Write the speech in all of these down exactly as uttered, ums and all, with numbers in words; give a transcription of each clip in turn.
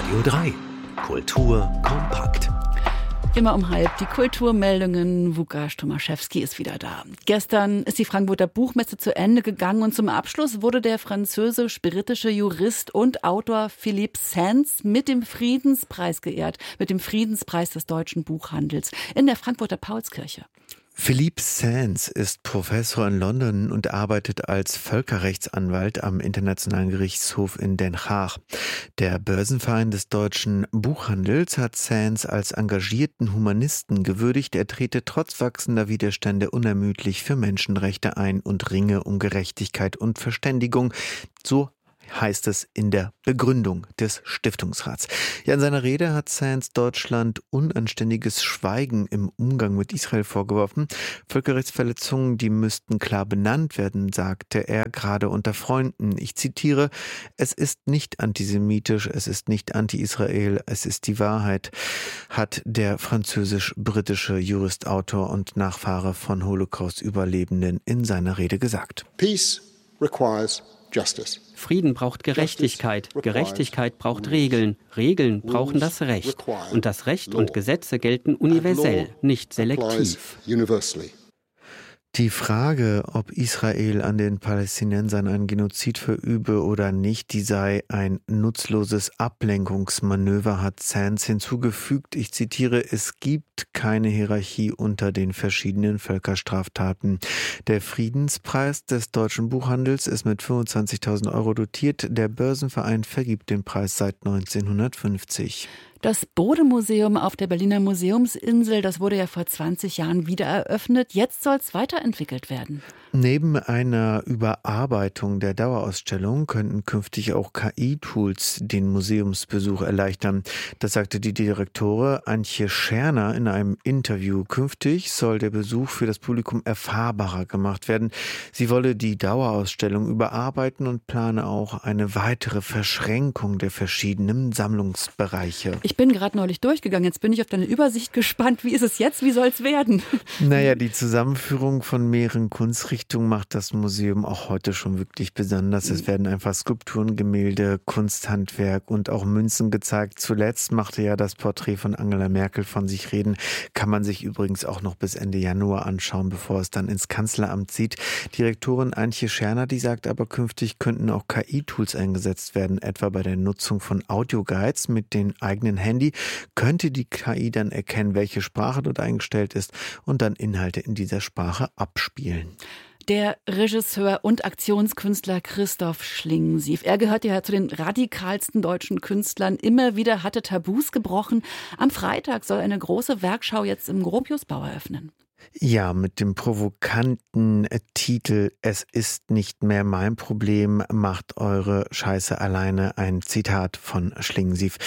Radio drei. Kultur kompakt. Immer um halb die Kulturmeldungen. Łukasz Tomaszewski ist wieder da. Gestern ist die Frankfurter Buchmesse zu Ende gegangen und zum Abschluss wurde der französisch-britische Jurist und Autor Philippe Sands mit dem Friedenspreis geehrt, mit dem Friedenspreis des deutschen Buchhandels in der Frankfurter Paulskirche. Philippe Sands ist Professor in London und arbeitet als Völkerrechtsanwalt am Internationalen Gerichtshof in Den Haag. Der Börsenverein des deutschen Buchhandels hat Sands als engagierten Humanisten gewürdigt. Er trete trotz wachsender Widerstände unermüdlich für Menschenrechte ein und ringe um Gerechtigkeit und Verständigung. So heißt es in der Begründung des Stiftungsrats. Ja, in seiner Rede hat Sands Deutschland unanständiges Schweigen im Umgang mit Israel vorgeworfen. Völkerrechtsverletzungen, die müssten klar benannt werden, sagte er, gerade unter Freunden. Ich zitiere: Es ist nicht antisemitisch, es ist nicht anti-Israel, es ist die Wahrheit, hat der französisch-britische Jurist, Autor und Nachfahre von Holocaust-Überlebenden in seiner Rede gesagt. Peace requires justice. Frieden braucht Gerechtigkeit. Gerechtigkeit braucht Regeln. Regeln brauchen das Recht. Und das Recht und Gesetze gelten universell, nicht selektiv. Die Frage, ob Israel an den Palästinensern einen Genozid verübe oder nicht, die sei ein nutzloses Ablenkungsmanöver, hat Sands hinzugefügt. Ich zitiere: Es gibt keine Hierarchie unter den verschiedenen Völkerstraftaten. Der Friedenspreis des deutschen Buchhandels ist mit fünfundzwanzigtausend Euro dotiert. Der Börsenverein vergibt den Preis seit neunzehnhundertfünfzig. Das Bode-Museum auf der Berliner Museumsinsel, das wurde ja vor zwanzig Jahren wieder eröffnet. Jetzt soll es weiterentwickelt werden. Neben einer Überarbeitung der Dauerausstellung könnten künftig auch K I-Tools den Museumsbesuch erleichtern. Das sagte die Direktorin Antje Scherner in einem Interview. Künftig soll der Besuch für das Publikum erfahrbarer gemacht werden. Sie wolle die Dauerausstellung überarbeiten und plane auch eine weitere Verschränkung der verschiedenen Sammlungsbereiche. Ich bin gerade neulich durchgegangen, jetzt bin ich auf deine Übersicht gespannt. Wie ist es jetzt? Wie soll es werden? Naja, die Zusammenführung von mehreren Kunstrichtungen macht das Museum auch heute schon wirklich besonders. Es werden einfach Skulpturen, Gemälde, Kunsthandwerk und auch Münzen gezeigt. Zuletzt machte ja das Porträt von Angela Merkel von sich reden. Kann man sich übrigens auch noch bis Ende Januar anschauen, bevor es dann ins Kanzleramt zieht. Direktorin Antje Scherner, die sagt aber, künftig könnten auch K I-Tools eingesetzt werden, etwa bei der Nutzung von Audioguides mit den eigenen Handy. Könnte die K I dann erkennen, welche Sprache dort eingestellt ist und dann Inhalte in dieser Sprache abspielen. Der Regisseur und Aktionskünstler Christoph Schlingensief. Er gehört ja zu den radikalsten deutschen Künstlern. Immer wieder hatte Tabus gebrochen. Am Freitag soll eine große Werkschau jetzt im Gropiusbau eröffnen. Ja, mit dem provokanten Titel "Es ist nicht mehr mein Problem, macht eure Scheiße alleine", ein Zitat von Schlingensief.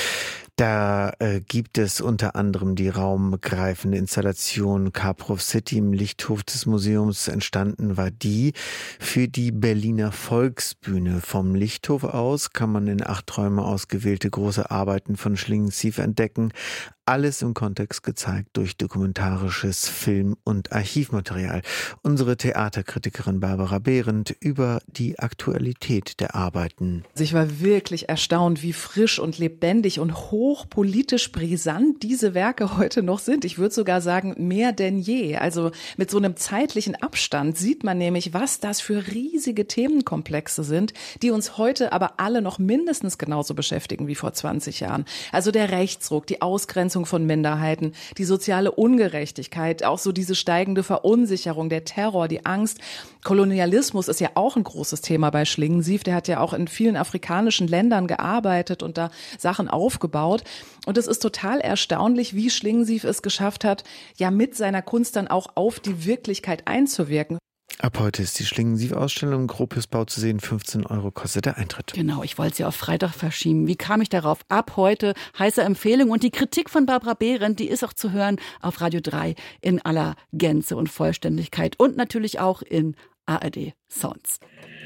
Da äh, gibt es unter anderem die raumgreifende Installation Caprov City im Lichthof des Museums. Entstanden war die für die Berliner Volksbühne. Vom Lichthof aus kann man in acht Räume ausgewählte große Arbeiten von Schlingensief entdecken. Alles im Kontext gezeigt durch dokumentarisches Film- und Archivmaterial. Unsere Theaterkritikerin Barbara Behrendt über die Aktualität der Arbeiten. Ich war wirklich erstaunt, wie frisch und lebendig und hochpolitisch brisant diese Werke heute noch sind. Ich würde sogar sagen, mehr denn je. Also mit so einem zeitlichen Abstand sieht man nämlich, was das für riesige Themenkomplexe sind, die uns heute aber alle noch mindestens genauso beschäftigen wie vor zwanzig Jahren. Also der Rechtsruck, die Ausgrenzung von Minderheiten, die soziale Ungerechtigkeit, auch so diese steigende Verunsicherung, der Terror, die Angst. Kolonialismus ist ja auch ein großes Thema bei Schlingensief. Der hat ja auch in vielen afrikanischen Ländern gearbeitet und da Sachen aufgebaut. Und es ist total erstaunlich, wie Schlingensief es geschafft hat, ja mit seiner Kunst dann auch auf die Wirklichkeit einzuwirken. Ab heute ist die Schlingensief-Ausstellung im Gropiusbau zu sehen. fünfzehn Euro kostet der Eintritt. Genau, ich wollte sie auf Freitag verschieben. Wie kam ich darauf? Ab heute, heiße Empfehlung. Und die Kritik von Barbara Behrendt, die ist auch zu hören auf Radio drei in aller Gänze und Vollständigkeit. Und natürlich auch in A R D Sounds.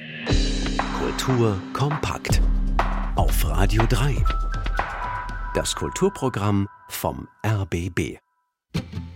Kultur kompakt auf Radio drei. Das Kulturprogramm vom R B B.